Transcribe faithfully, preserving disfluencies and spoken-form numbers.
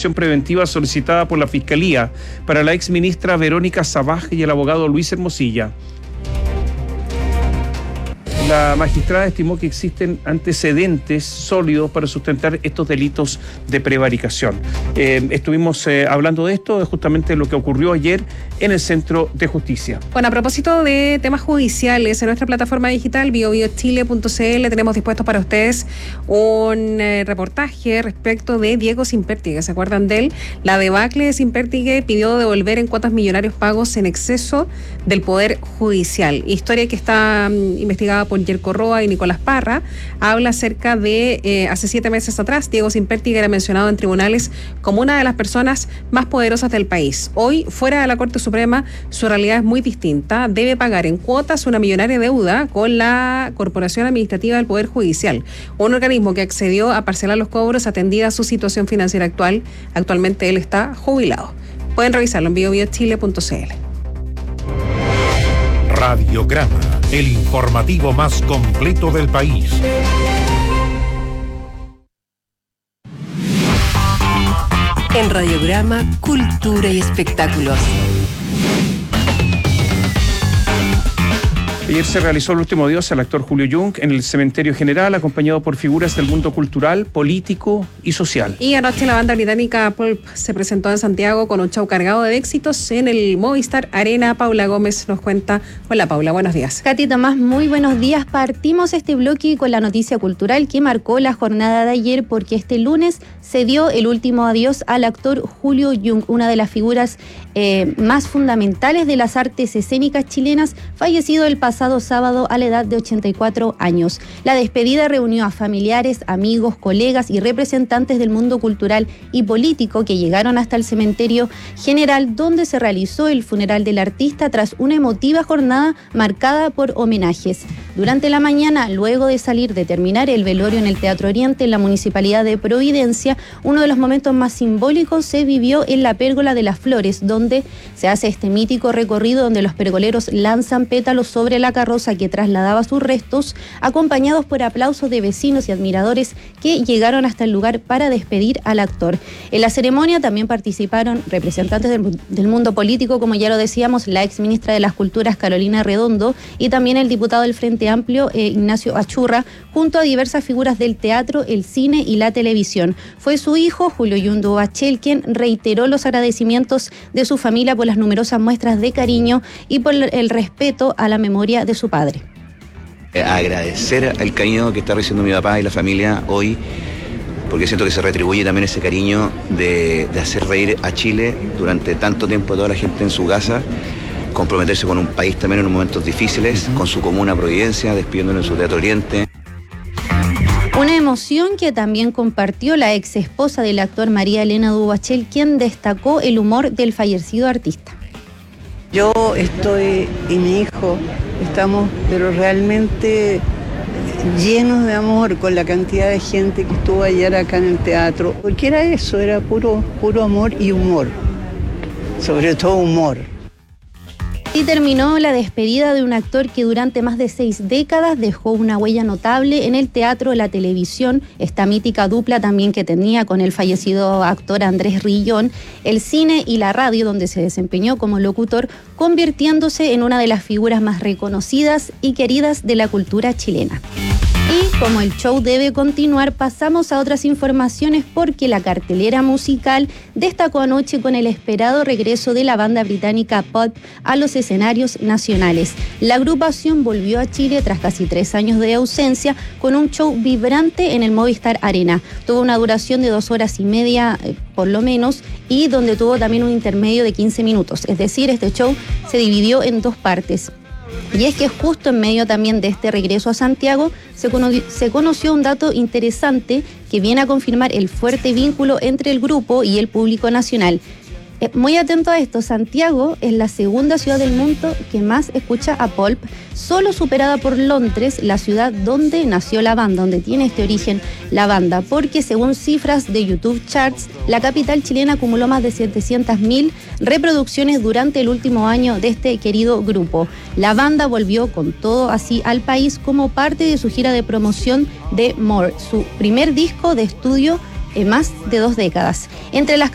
prisión preventiva solicitada por la Fiscalía para la exministra Verónica Sabaj y el abogado Luis Hermosilla. La magistrada estimó que existen antecedentes sólidos para sustentar estos delitos de prevaricación. Eh, estuvimos eh, hablando de esto, de justamente lo que ocurrió ayer en el Centro de Justicia. Bueno, a propósito de temas judiciales, en nuestra plataforma digital bio bio chile punto c l tenemos dispuesto para ustedes un eh, reportaje respecto de Diego Simpertigue. ¿Se acuerdan de él? La debacle de Simpertigue pidió devolver en cuotas millonarios pagos en exceso del Poder Judicial. Historia que está um, investigada por Yerko Roa y Nicolás Parra. Habla acerca de, eh, hace siete meses atrás, Diego Simpertigue era mencionado en tribunales como una de las personas más poderosas del país. Hoy, fuera de la Corte Suprema, su realidad es muy distinta. Debe pagar en cuotas una millonaria deuda con la Corporación Administrativa del Poder Judicial, un organismo que accedió a parcelar los cobros atendida a su situación financiera actual. Actualmente él está jubilado. Pueden revisarlo en bio bio chile punto c l. Radiograma, el informativo más completo del país. En Radiograma, cultura y espectáculos. Ayer se realizó el último adiós al actor Julio Jung en el Cementerio General, acompañado por figuras del mundo cultural, político y social. Y anoche la banda británica Pulp se presentó en Santiago con un show cargado de éxitos en el Movistar Arena. Paula Gómez nos cuenta. Hola Paula, buenos días. Katy Tomás, muy buenos días. Partimos este bloque con la noticia cultural que marcó la jornada de ayer, porque este lunes se dio el último adiós al actor Julio Jung, una de las figuras eh, más fundamentales de las artes escénicas chilenas, fallecido el pasado pasado sábado a la edad de ochenta y cuatro años. La despedida reunió a familiares, amigos, colegas y representantes del mundo cultural y político que llegaron hasta el Cementerio General, donde se realizó el funeral del artista tras una emotiva jornada marcada por homenajes. Durante la mañana, luego de salir de terminar el velorio en el Teatro Oriente en la Municipalidad de Providencia, uno de los momentos más simbólicos se vivió en la Pérgola de las Flores, donde se hace este mítico recorrido donde los pergoleros lanzan pétalos sobre la carroza que trasladaba sus restos, acompañados por aplausos de vecinos y admiradores que llegaron hasta el lugar para despedir al actor. En la ceremonia también participaron representantes del, del mundo político, como ya lo decíamos, la ex ministra de las Culturas Carolina Redondo y también el diputado del Frente Amplio eh, Ignacio Achurra, junto a diversas figuras del teatro, el cine y la televisión. Fue su hijo, Julio Jung Bachel, quien reiteró los agradecimientos de su familia por las numerosas muestras de cariño y por el respeto a la memoria de su padre. Agradecer el cariño que está recibiendo mi papá y la familia hoy, porque siento que se retribuye también ese cariño de, de hacer reír a Chile durante tanto tiempo a toda la gente en su casa, comprometerse con un país también en momentos difíciles, con su comuna Providencia, despidiéndolo en su Teatro Oriente. Una emoción que también compartió la ex esposa del actor María Elena Dubachel, quien destacó el humor del fallecido artista. Yo estoy y mi hijo estamos, pero realmente llenos de amor con la cantidad de gente que estuvo ayer acá en el teatro, porque era eso, era puro, puro amor y humor, sobre todo humor. Y terminó la despedida de un actor que durante más de seis décadas dejó una huella notable en el teatro, la televisión, esta mítica dupla también que tenía con el fallecido actor Andrés Rillón, el cine y la radio, donde se desempeñó como locutor, convirtiéndose en una de las figuras más reconocidas y queridas de la cultura chilena. Y como el show debe continuar, pasamos a otras informaciones, porque la cartelera musical destacó anoche con el esperado regreso de la banda británica Pulp a los escenarios nacionales. La agrupación volvió a Chile tras casi tres años de ausencia con un show vibrante en el Movistar Arena. Tuvo una duración de dos horas y media eh, por lo menos, y donde tuvo también un intermedio de quince minutos. Es decir, este show se dividió en dos partes. Y es que justo en medio también de este regreso a Santiago se, cono- se conoció un dato interesante que viene a confirmar el fuerte vínculo entre el grupo y el público nacional. Eh, muy atento a esto, Santiago es la segunda ciudad del mundo que más escucha a Pulp, solo superada por Londres, la ciudad donde nació la banda, donde tiene este origen la banda, porque según cifras de YouTube Charts, la capital chilena acumuló más de setecientas mil reproducciones durante el último año de este querido grupo. La banda volvió con todo así al país como parte de su gira de promoción de More, su primer disco de estudio en más de dos décadas. Entre las